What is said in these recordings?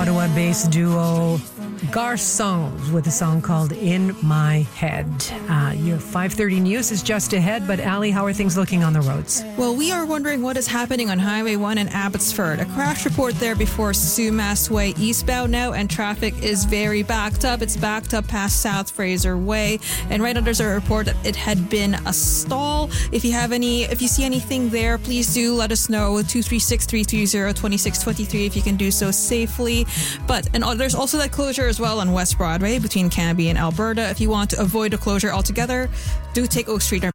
Ottawa-based duo Garçons with a song called In My Head. Your 5:30 news is just ahead, but Ali, how are things looking on the roads? Well, we are wondering what is happening on Highway 1 in Abbotsford. A crash report there before Sumas Way eastbound now, and traffic is very backed up. It's backed up past South Fraser Way, and right under a report that it had been a stall. If you see anything there, please do let us know. 236-330-2623 if you can do so safely. And there's also that closure as well on West Broadway between Cambie and Alberta. If you want to avoid a closure altogether, do take Oak Street.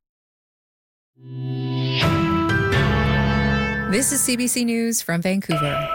This is CBC News from Vancouver.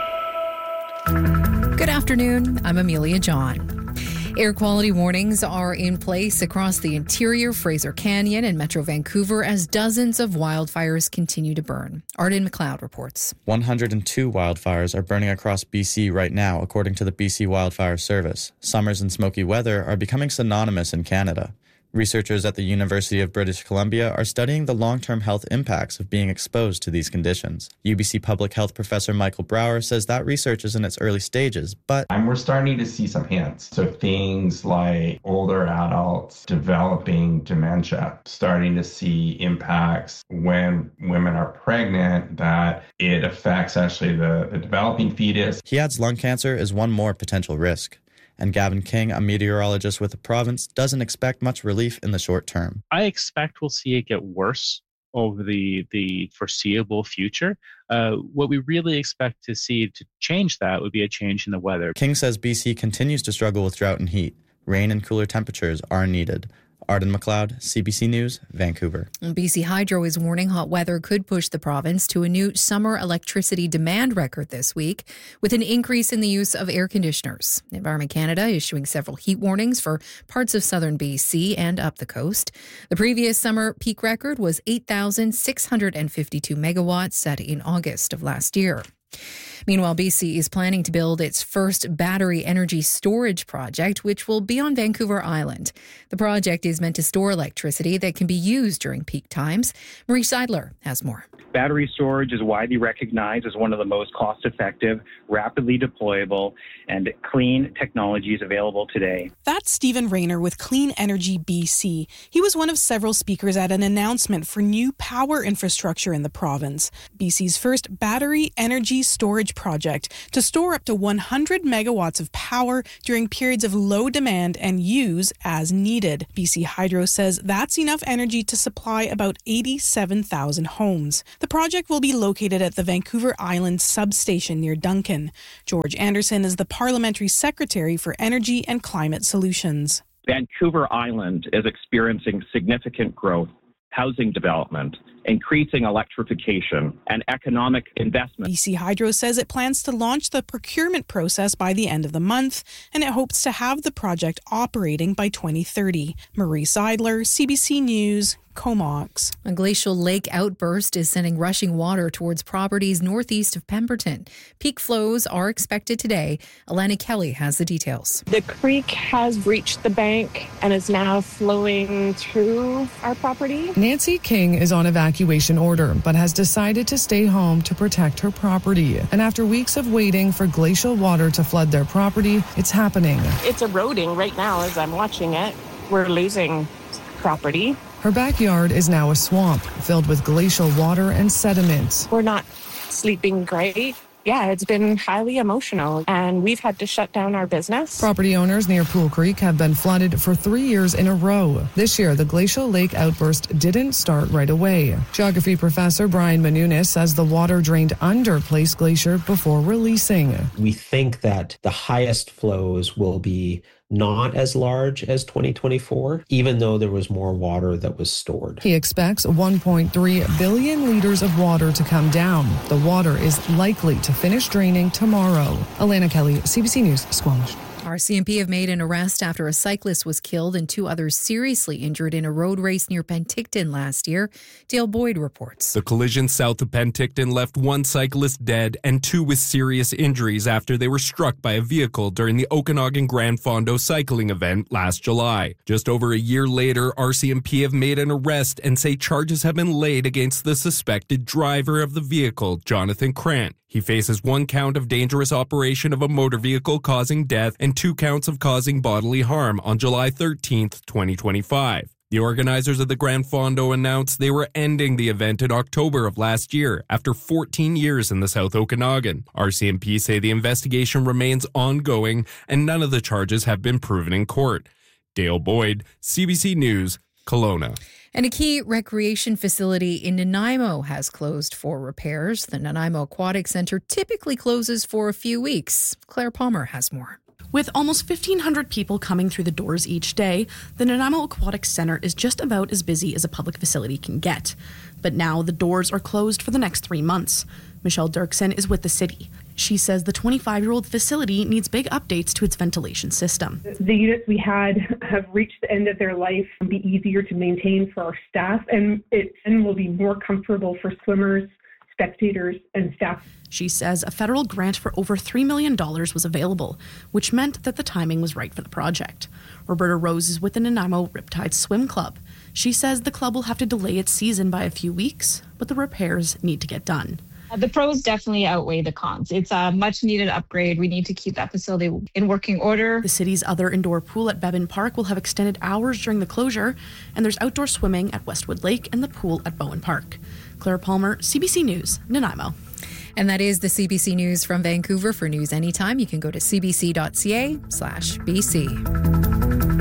Good afternoon. I'm Amelia John. Air quality warnings are in place across the interior, Fraser Canyon, and Metro Vancouver as dozens of wildfires continue to burn. Arden McLeod reports. 102 wildfires are burning across BC right now, according to the BC Wildfire Service. Summers and smoky weather are becoming synonymous in Canada. Researchers at the University of British Columbia are studying the long-term health impacts of being exposed to these conditions. UBC Public Health Professor Michael Brower says that research is in its early stages, but we're starting to see some hints. So things like older adults developing dementia, starting to see impacts when women are pregnant, that it affects actually the developing fetus. He adds lung cancer is one more potential risk. And Gavin King, a meteorologist with the province, doesn't expect much relief in the short term. I expect we'll see it get worse over the foreseeable future. What we really expect to see to change that would be a change in the weather. King says BC continues to struggle with drought and heat. Rain and cooler temperatures are needed. Arden McLeod, CBC News, Vancouver. BC Hydro is warning hot weather could push the province to a new summer electricity demand record this week, with an increase in the use of air conditioners. Environment Canada issuing several heat warnings for parts of southern BC and up the coast. The previous summer peak record was 8,652 megawatts set in August of last year. Meanwhile, BC is planning to build its first battery energy storage project, which will be on Vancouver Island. The project is meant to store electricity that can be used during peak times. Marie Seidler has more. Battery storage is widely recognized as one of the most cost-effective, rapidly deployable, and clean technologies available today. That's Stephen Rayner with Clean Energy BC. He was one of several speakers at an announcement for new power infrastructure in the province. BC's first battery energy storage project to store up to 100 megawatts of power during periods of low demand and use as needed. BC Hydro says that's enough energy to supply about 87,000 homes. The project will be located at the Vancouver Island substation near Duncan. George Anderson is the Parliamentary Secretary for Energy and Climate Solutions. Vancouver Island is experiencing significant growth, housing development, increasing electrification, and economic investment. BC Hydro says it plans to launch the procurement process by the end of the month, and it hopes to have the project operating by 2030. Marie Seidler, CBC News, Comox. A glacial lake outburst is sending rushing water towards properties northeast of Pemberton. Peak flows are expected today. Alana Kelly has the details. The creek has reached the bank and is now flowing through our property. Nancy King is on evacuation order, but has decided to stay home to protect her property. And after weeks of waiting for glacial water to flood their property, it's happening. It's eroding right now as I'm watching it. We're losing property. Her backyard is now a swamp filled with glacial water and sediment. We're not sleeping great. Yeah, it's been highly emotional, and we've had to shut down our business. Property owners near Pool Creek have been flooded for 3 years in a row. This year, the glacial lake outburst didn't start right away. Geography professor Brian Manunis says the water drained under Place Glacier before releasing. We think that the highest flows will be not as large as 2024, even though there was more water that was stored. He expects 1.3 billion liters of water to come down. The water is likely to finish draining tomorrow. Alana Kelly, CBC News, Squamish. RCMP have made an arrest after a cyclist was killed and 2 others seriously injured in a road race near Penticton last year. Dale Boyd reports. The collision south of Penticton left 1 cyclist dead and 2 with serious injuries after they were struck by a vehicle during the Okanagan Grand Fondo cycling event last July. Just over a year later, RCMP have made an arrest and say charges have been laid against the suspected driver of the vehicle, Jonathan Krant. He faces 1 count of dangerous operation of a motor vehicle causing death and 2 counts of causing bodily harm on July 13th, 2025. The organizers of the Gran Fondo announced they were ending the event in October of last year after 14 years in the South Okanagan. RCMP say the investigation remains ongoing and none of the charges have been proven in court. Dale Boyd, CBC News, Kelowna. And a key recreation facility in Nanaimo has closed for repairs. The Nanaimo Aquatic Centre typically closes for a few weeks. Claire Palmer has more. With almost 1,500 people coming through the doors each day, the Nanaimo Aquatic Centre is just about as busy as a public facility can get. But now the doors are closed for the next 3 months. Michelle Dirksen is with the city. She says the 25-year-old facility needs big updates to its ventilation system. The units we had have reached the end of their life and be easier to maintain for our staff, and it will be more comfortable for swimmers, spectators, and staff. She says a federal grant for over $3 million was available, which meant that the timing was right for the project. Roberta Rose is with the Nanaimo Riptide Swim Club. She says the club will have to delay its season by a few weeks, but the repairs need to get done. The pros definitely outweigh the cons. It's a much needed upgrade. We need to keep that facility in working order. The city's other indoor pool at Bevan Park will have extended hours during the closure, and there's outdoor swimming at Westwood Lake and the pool at Bowen Park. Claire Palmer, CBC News, Nanaimo. And that is the CBC News from Vancouver. For news anytime, you can go to cbc.ca/BC.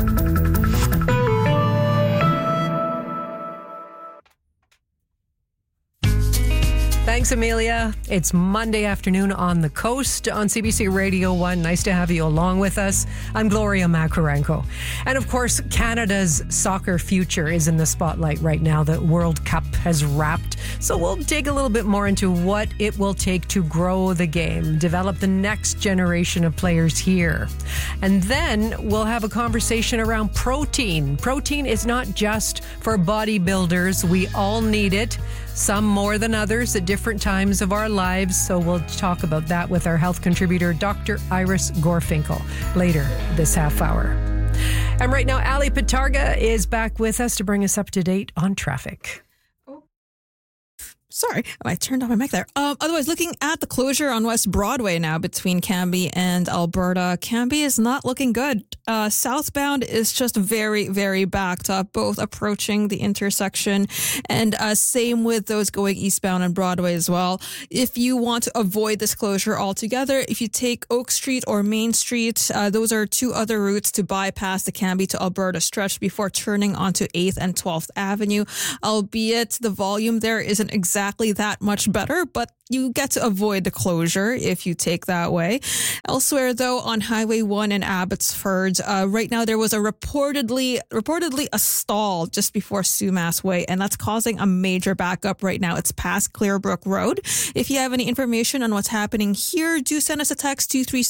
Thanks, Amelia. It's Monday afternoon on the coast on CBC Radio 1. Nice to have you along with us. I'm Gloria Makarenko. And of course, Canada's soccer future is in the spotlight right now. The World Cup has wrapped. So we'll dig a little bit more into what it will take to grow the game, develop the next generation of players here. And then we'll have a conversation around protein. Protein is not just for bodybuilders. We all need it. Some more than others at different times of our lives. So we'll talk about that with our health contributor, Dr. Iris Gorfinkel, later this half hour. And right now, Ali Pitarga is back with us to bring us up to date on traffic. Sorry, I turned on my mic there. Otherwise, looking at the closure on West Broadway now between Cambie and Alberta, Cambie is not looking good. Southbound is just very, very backed up, both approaching the intersection and same with those going eastbound on Broadway as well. If you want to avoid this closure altogether, if you take Oak Street or Main Street, those are 2 other routes to bypass the Cambie to Alberta stretch before turning onto 8th and 12th Avenue, albeit the volume there isn't exactly that much better, but you get to avoid the closure if you take that way. Elsewhere, though, on Highway 1 in Abbotsford, right now there was a reportedly a stall just before Sumas Way, and that's causing a major backup right now. It's past Clearbrook Road. If you have any information on what's happening here, do send us a text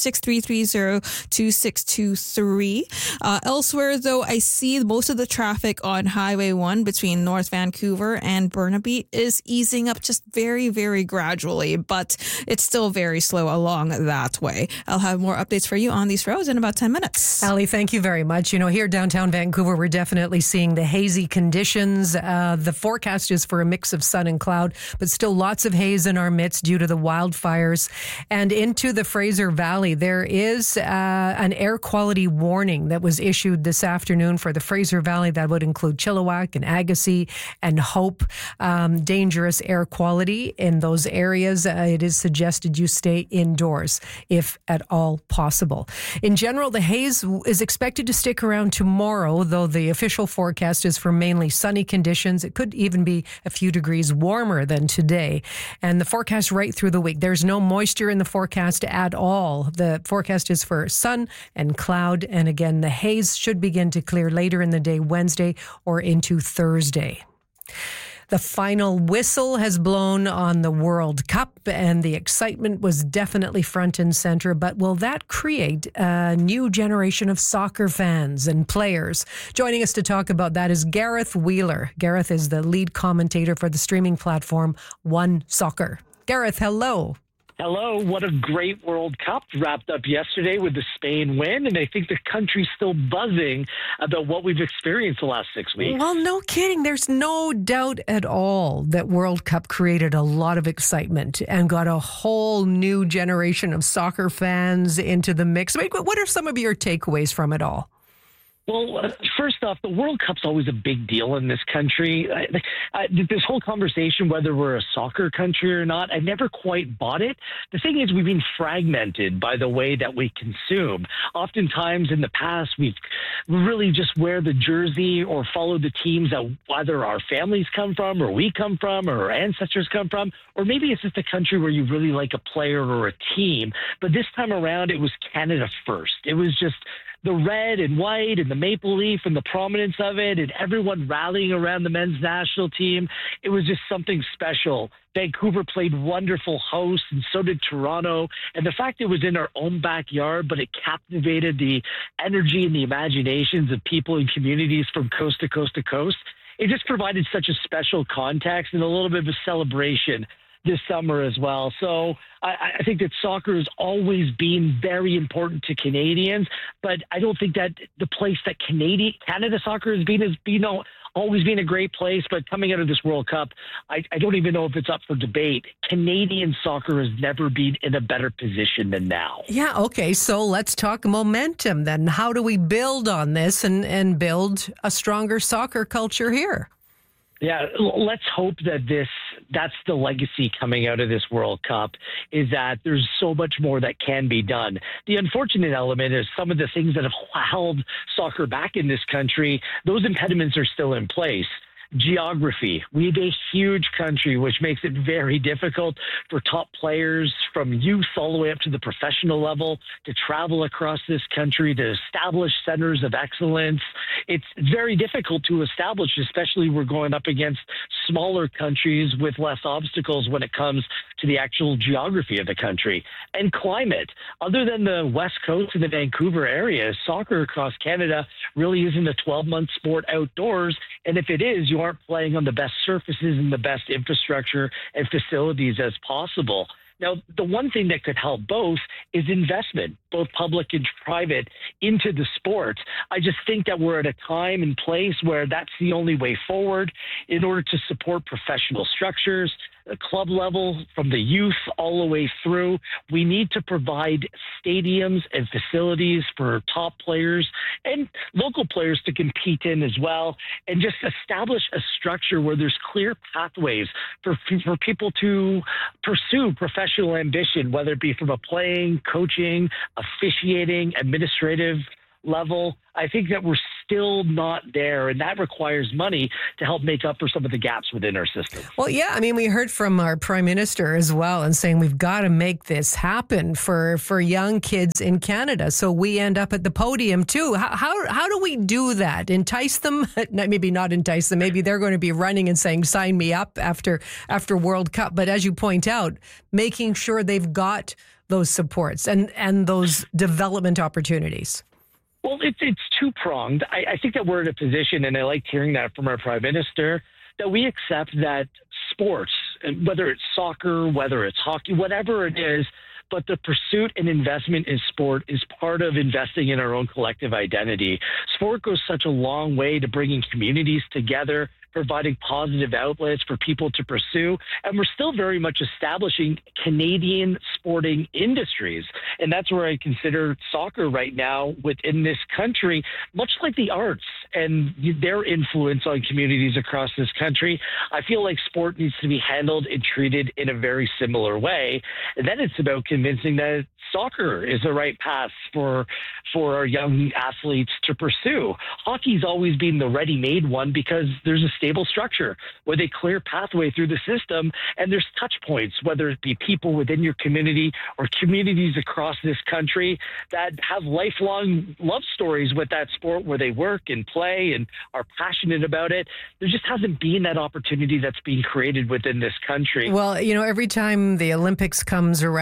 236-330-2623. Elsewhere, though, I see most of the traffic on Highway 1 between North Vancouver and Burnaby is easing up just very, very gradually, but it's still very slow along that way. I'll have more updates for you on these roads in about 10 minutes. Ali, thank you very much. You know, here downtown Vancouver, we're definitely seeing the hazy conditions. The forecast is for a mix of sun and cloud, but still lots of haze in our midst due to the wildfires. And into the Fraser Valley, there is an air quality warning that was issued this afternoon for the Fraser Valley. That would include Chilliwack and Agassiz and Hope. Dangerous air quality in those areas. It is suggested you stay indoors if at all possible. In general, the haze is expected to stick around tomorrow, though the official forecast is for mainly sunny conditions. It could even be a few degrees warmer than today. And the forecast right through the week. There's no moisture in the forecast at all. The forecast is for sun and cloud. And again, the haze should begin to clear later in the day, Wednesday or into Thursday. The final whistle has blown on the World Cup, and the excitement was definitely front and center. But will that create a new generation of soccer fans and players? Joining us to talk about that is Gareth Wheeler. Gareth is the lead commentator for the streaming platform One Soccer. Gareth, hello. Hello. What a great World Cup wrapped up yesterday with the Spain win. And I think the country's still buzzing about what we've experienced the last 6 weeks. Well, no kidding. There's no doubt at all that World Cup created a lot of excitement and got a whole new generation of soccer fans into the mix. What are some of your takeaways from it all? Well, first off, the World Cup's always a big deal in this country. This whole conversation, whether we're a soccer country or not, I never quite bought it. The thing is, we've been fragmented by the way that we consume. Oftentimes in the past, we've really just wear the jersey or follow the teams that either our families come from or we come from or our ancestors come from, or maybe it's just a country where you really like a player or a team. But this time around, it was Canada first. It was just the red and white and the maple leaf and the prominence of it and everyone rallying around the men's national team. It was just something special. Vancouver played wonderful host, and so did Toronto. And the fact it was in our own backyard, but it captivated the energy and the imaginations of people and communities from coast to coast to coast. It just provided such a special context and a little bit of a celebration this summer as well. So I think that soccer has always been very important to Canadians, but I don't think that the place that Canada soccer has always been a great place. But coming out of this World Cup, I don't even know if it's up for debate. Canadian soccer has never been in a better position than now. Yeah, okay, so let's talk momentum then. How do we build on this and build a stronger soccer culture here? Yeah, let's hope that that's the legacy coming out of this World Cup, is that there's so much more that can be done. The unfortunate element is some of the things that have held soccer back in this country, those impediments are still in place. Geography. We have a huge country, which makes it very difficult for top players from youth all the way up to the professional level to travel across this country, to establish centers of excellence. It's very difficult to establish, especially we're going up against smaller countries with less obstacles when it comes to the actual geography of the country. And climate. Other than the West Coast and the Vancouver area, soccer across Canada really isn't a 12-month sport outdoors. And if it is, you aren't playing on the best surfaces and the best infrastructure and facilities as possible. Now, the one thing that could help both is investment, both public and private, into the sport. I just think that we're at a time and place where that's the only way forward in order to support professional structures, the club level, from the youth all the way through. We need to provide stadiums and facilities for top players and local players to compete in as well, and just establish a structure where there's clear pathways for people to pursue professional ambition, whether it be from a playing, coaching, officiating, administrative level. I think that we're still not there, and that requires money to help make up for some of the gaps within our system. Well, yeah, I mean, we heard from our Prime Minister as well, and saying we've got to make this happen for young kids in Canada, so we end up at the podium too. How do we do that? Entice them? Maybe not entice them. Maybe they're going to be running and saying, sign me up after World Cup. But as you point out, making sure they've got those supports and those development opportunities. Well, it's two-pronged. I think that we're in a position, and I liked hearing that from our Prime Minister, that we accept that sports, whether it's soccer, whether it's hockey, whatever it is, but the pursuit and investment in sport is part of investing in our own collective identity. Sport goes such a long way to bringing communities together, providing positive outlets for people to pursue. And we're still very much establishing Canadian sporting industries. And that's where I consider soccer right now within this country, much like the arts and their influence on communities across this country. I feel like sport needs to be handled and treated in a very similar way. And then it's about convincing that soccer is the right path for our young athletes to pursue. Hockey's always been the ready-made one because there's a stable structure with a clear pathway through the system, and there's touch points, whether it be people within your community or communities across this country that have lifelong love stories with that sport where they work and play and are passionate about it. There just hasn't been that opportunity that's being created within this country. Well, every time the Olympics comes around or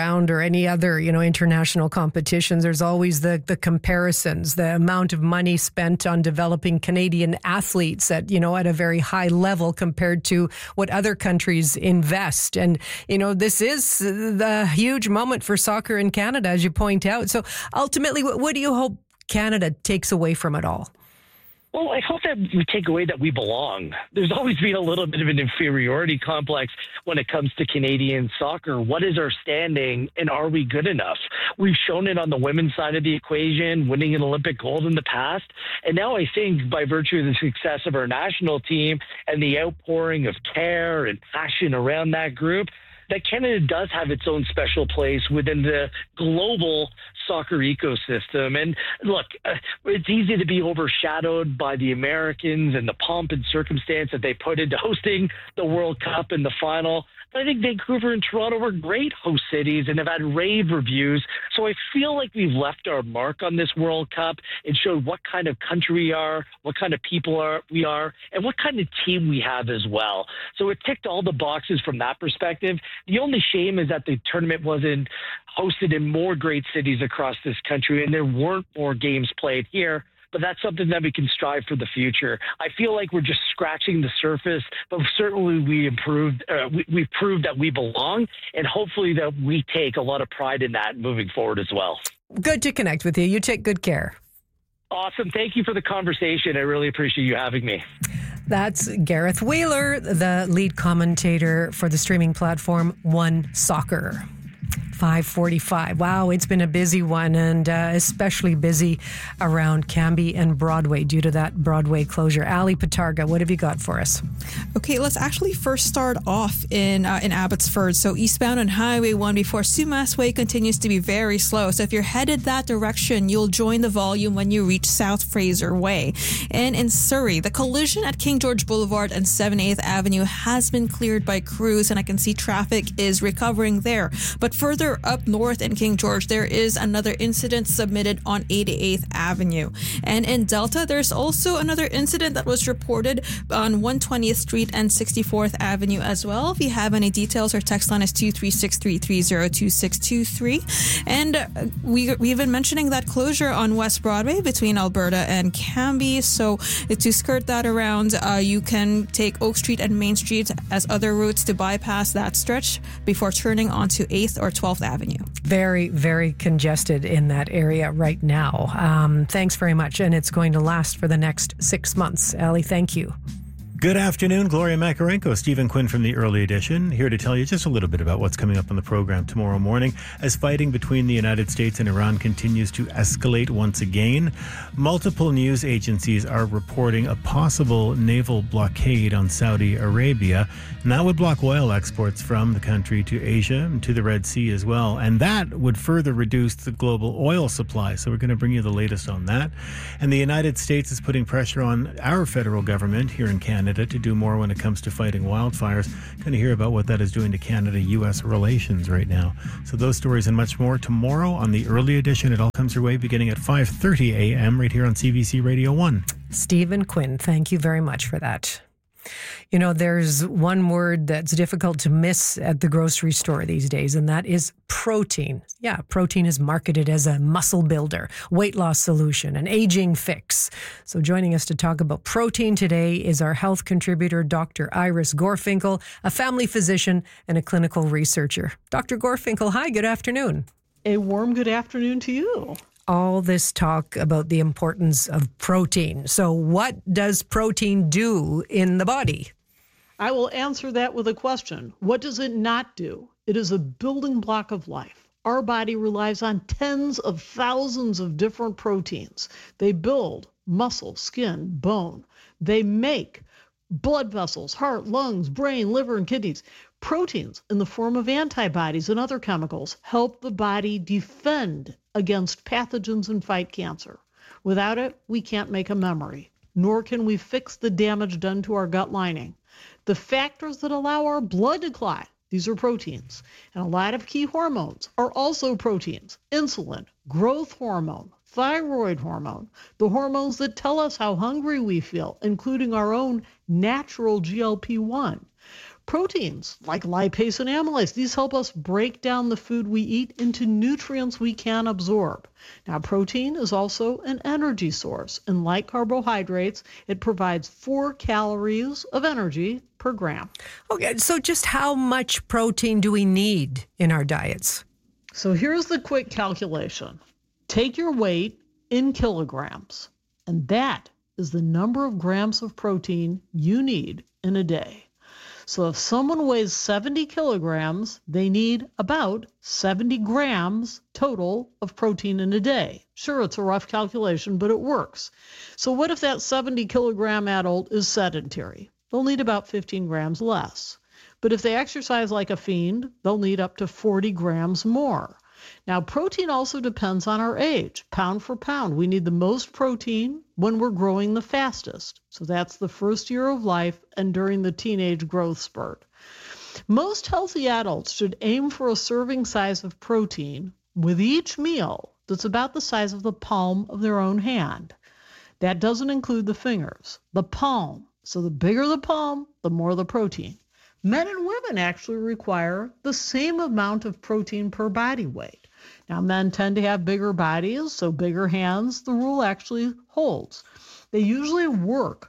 any other, international competitions, there's always the comparisons, the amount of money spent on developing Canadian athletes at a very high level compared to what other countries invest. And, this is the huge moment for soccer in Canada, as you point out. So ultimately, what do you hope Canada takes away from it all? Well, I hope that we take away that we belong. There's always been a little bit of an inferiority complex when it comes to Canadian soccer. What is our standing, and are we good enough? We've shown it on the women's side of the equation, winning an Olympic gold in the past. And now I think by virtue of the success of our national team and the outpouring of care and passion around that group, that Canada does have its own special place within the global soccer ecosystem. And look, it's easy to be overshadowed by the Americans and the pomp and circumstance that they put into hosting the World Cup in the final. I think Vancouver and Toronto were great host cities and have had rave reviews. So I feel like we've left our mark on this World Cup and showed what kind of country we are, what kind of people we are, and what kind of team we have as well. So it ticked all the boxes from that perspective. The only shame is that the tournament wasn't hosted in more great cities across this country and there weren't more games played here. But that's something that we can strive for the future. I feel like we're just scratching the surface, but certainly we've proved that we belong, and hopefully that we take a lot of pride in that moving forward as well. Good to connect with you. You take good care. Awesome. Thank you for the conversation. I really appreciate you having me. That's Gareth Wheeler, the lead commentator for the streaming platform One Soccer. 5:45. Wow, it's been a busy one, and especially busy around Cambie and Broadway due to that Broadway closure. Ali Patarga, what have you got for us? Okay, let's actually first start off in Abbotsford. So eastbound on Highway 1 before Sumas Way continues to be very slow. So if you're headed that direction, you'll join the volume when you reach South Fraser Way. And in Surrey, the collision at King George Boulevard and 7/8 Avenue has been cleared by crews, and I can see traffic is recovering there. But further up north in King George, there is another incident submitted on 88th Avenue. And in Delta, there's also another incident that was reported on 120th Street and 64th Avenue as well. If you have any details, our text line is 236-330-2623. And we've been mentioning that closure on West Broadway between Alberta and Cambie. So to skirt that around, you can take Oak Street and Main Street as other routes to bypass that stretch before turning onto 8th or 12th Avenue. Very, very congested in that area right now. Thanks very much. And it's going to last for the next 6 months. Ali, thank you. Good afternoon, Gloria Makarenko. Stephen Quinn from the Early Edition, here to tell you just a little bit about what's coming up on the program tomorrow morning. As fighting between the United States and Iran continues to escalate once again, multiple news agencies are reporting a possible naval blockade on Saudi Arabia, and that would block oil exports from the country to Asia and to the Red Sea as well, and that would further reduce the global oil supply. So we're going to bring you the latest on that. And the United States is putting pressure on our federal government here in Canada to do more when it comes to fighting wildfires. Going to hear about what that is doing to Canada-U.S. relations right now. So those stories and much more tomorrow on the Early Edition. It all comes your way beginning at 5:30 a.m. right here on CBC Radio 1. Stephen Quinn, thank you very much for that. You know, there's one word that's difficult to miss at the grocery store these days, and that is protein. Yeah, protein is marketed as a muscle builder, weight loss solution, an aging fix. So joining us to talk about protein today is our health contributor, Dr. Iris Gorfinkel, a family physician and a clinical researcher. Dr. Gorfinkel, hi, good afternoon. A warm good afternoon to you. All this talk about the importance of protein. So what does protein do in the body? I will answer that with a question. What does it not do? It is a building block of life. Our body relies on tens of thousands of different proteins. They build muscle, skin, bone. They make blood vessels, heart, lungs, brain, liver, and kidneys. Proteins in the form of antibodies and other chemicals help the body defend against pathogens and fight cancer. Without it, we can't make a memory, nor can we fix the damage done to our gut lining. The factors that allow our blood to clot, these are proteins. And a lot of key hormones are also proteins. Insulin, growth hormone, thyroid hormone, the hormones that tell us how hungry we feel, including our own natural GLP-1. Proteins like lipase and amylase, these help us break down the food we eat into nutrients we can absorb. Now, protein is also an energy source, and like carbohydrates, it provides 4 calories of energy per gram. Okay, so just how much protein do we need in our diets? So here's the quick calculation. Take your weight in kilograms, and that is the number of grams of protein you need in a day. So if someone weighs 70 kilograms, they need about 70 grams total of protein in a day. Sure, it's a rough calculation, but it works. So what if that 70 kilogram adult is sedentary? They'll need about 15 grams less. But if they exercise like a fiend, they'll need up to 40 grams more. Now, protein also depends on our age. Pound for pound, we need the most protein when we're growing the fastest. So that's the first year of life and during the teenage growth spurt. Most healthy adults should aim for a serving size of protein with each meal that's about the size of the palm of their own hand. That doesn't include the fingers, the palm. So the bigger the palm, the more the protein. Men and women actually require the same amount of protein per body weight. Now, men tend to have bigger bodies, so bigger hands. The rule actually holds. This usually works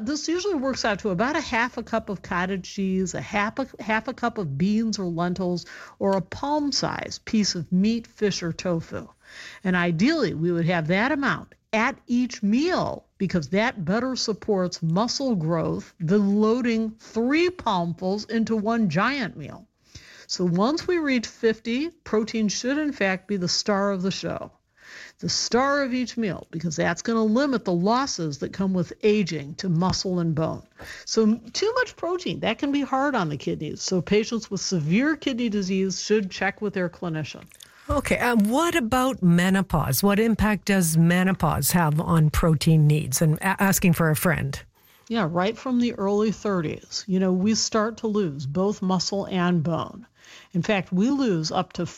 out to about a half a cup of cottage cheese, half a cup of beans or lentils, or a palm-sized piece of meat, fish, or tofu. And ideally, we would have that amount at each meal, because that better supports muscle growth than loading 3 palmfuls into one giant meal. So once we reach 50, protein should in fact be the star of the show, the star of each meal, because that's going to limit the losses that come with aging to muscle and bone. So too much protein, that can be hard on the kidneys. So patients with severe kidney disease should check with their clinician. Okay, what about menopause? What impact does menopause have on protein needs? And asking for a friend. Yeah, right from the early 30s, we start to lose both muscle and bone. In fact, we lose up to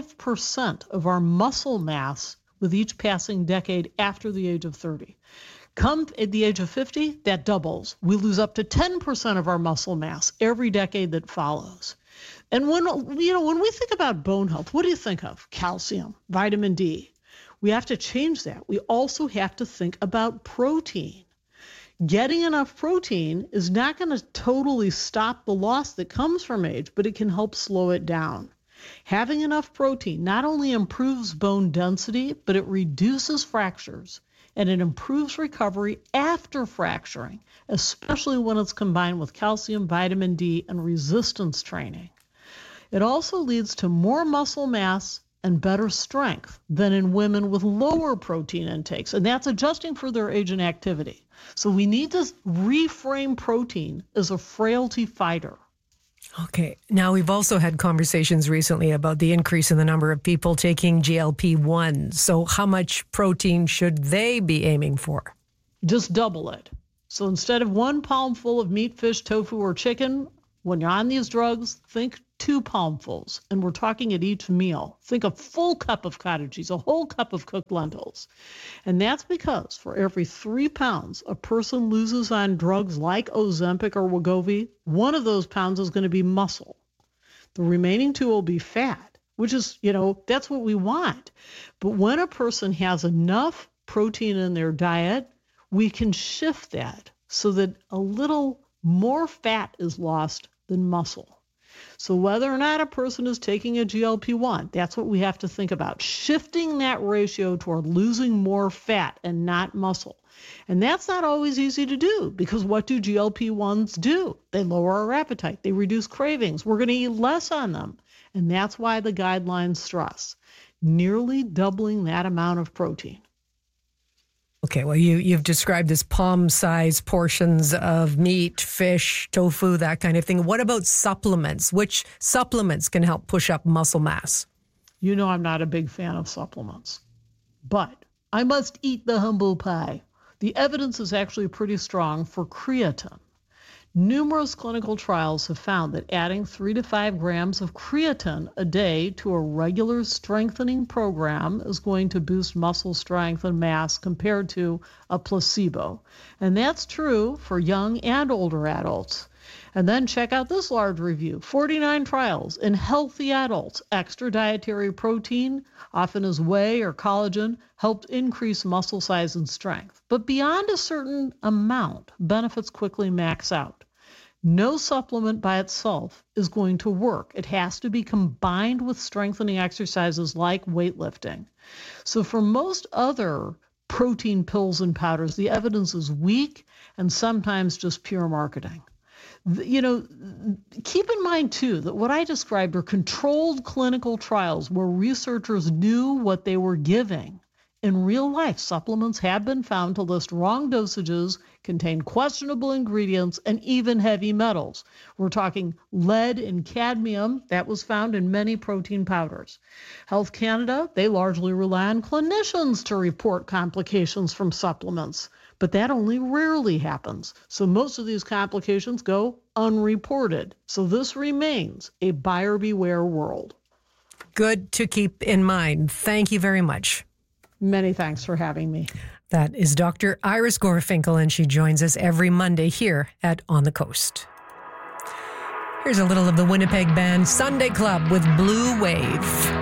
5% of our muscle mass with each passing decade after the age of 30. Come at the age of 50, that doubles. We lose up to 10% of our muscle mass every decade that follows. And when we think about bone health, what do you think of? Calcium, vitamin D. We have to change that. We also have to think about protein. Getting enough protein is not going to totally stop the loss that comes from age, but it can help slow it down. Having enough protein not only improves bone density, but it reduces fractures, and it improves recovery after fracturing, especially when it's combined with calcium, vitamin D, and resistance training. It also leads to more muscle mass and better strength than in women with lower protein intakes, and that's adjusting for their age and activity. So we need to reframe protein as a frailty fighter. Okay. Now, we've also had conversations recently about the increase in the number of people taking GLP-1. So how much protein should they be aiming for? Just double it. So instead of 1 palmful of meat, fish, tofu, or chicken, when you're on these drugs, think 2 palmfuls. And we're talking at each meal. Think a full cup of cottage cheese, a whole cup of cooked lentils. And that's because for every 3 pounds a person loses on drugs like Ozempic or Wegovy, 1 of those pounds is going to be muscle. The remaining 2 will be fat, which is, that's what we want. But when a person has enough protein in their diet, we can shift that so that a little more fat is lost than muscle. So whether or not a person is taking a GLP-1, that's what we have to think about. Shifting that ratio toward losing more fat and not muscle. And that's not always easy to do, because what do GLP-1s do? They lower our appetite. They reduce cravings. We're going to eat less on them. And that's why the guidelines stress nearly doubling that amount of protein. Okay, well, you've described this palm-sized portions of meat, fish, tofu, that kind of thing. What about supplements? Which supplements can help push up muscle mass? I'm not a big fan of supplements, but I must eat the humble pie. The evidence is actually pretty strong for creatine. Numerous clinical trials have found that adding 3 to 5 grams of creatine a day to a regular strengthening program is going to boost muscle strength and mass compared to a placebo. And that's true for young and older adults. And then check out this large review, 49 trials in healthy adults. Extra dietary protein, often as whey or collagen, helped increase muscle size and strength. But beyond a certain amount, benefits quickly max out. No supplement by itself is going to work. It has to be combined with strengthening exercises like weightlifting. So for most other protein pills and powders, the evidence is weak and sometimes just pure marketing. You know, keep in mind, too, that what I described are controlled clinical trials where researchers knew what they were giving. In real life, supplements have been found to list wrong dosages, contain questionable ingredients, and even heavy metals. We're talking lead and cadmium. That was found in many protein powders. Health Canada, they largely rely on clinicians to report complications from supplements, but that only rarely happens. So most of these complications go unreported. So this remains a buyer beware world. Good to keep in mind. Thank you very much. Many thanks for having me. That is Dr. Iris Gorfinkel, and she joins us every Monday here at On the Coast. Here's a little of the Winnipeg band Sunday Club with Blue Wave.